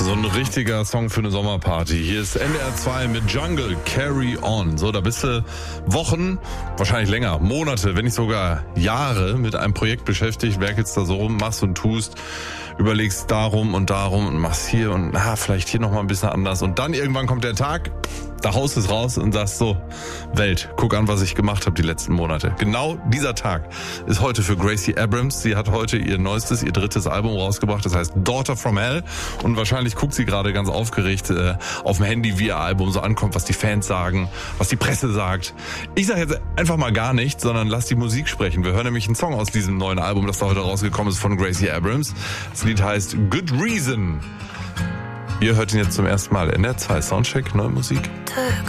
So ein richtiger Song für eine Sommerparty. Hier ist NDR 2 mit Jungle, Carry On. So, da bist du Wochen, wahrscheinlich länger, Monate, wenn nicht sogar Jahre mit einem Projekt beschäftigt, werkelst da so rum, machst und tust, überlegst darum und machst hier und vielleicht hier nochmal ein bisschen anders. Und dann irgendwann kommt der Tag, da haust es raus und sagst so, Welt, guck an, was ich gemacht habe die letzten Monate. Genau dieser Tag ist heute für Gracie Abrams. Sie hat heute ihr drittes Album rausgebracht, das heißt Daughter from Hell. Und wahrscheinlich guckt sie gerade ganz aufgeregt auf dem Handy, wie ihr Album so ankommt, was die Fans sagen, was die Presse sagt. Ich sage jetzt einfach mal gar nichts, sondern lass die Musik sprechen. Wir hören nämlich einen Song aus diesem neuen Album, das da heute rausgekommen ist von Gracie Abrams. Das Lied heißt Good Reason. Ihr hört ihn jetzt zum ersten Mal in der 2 Soundcheck, neue Musik. Took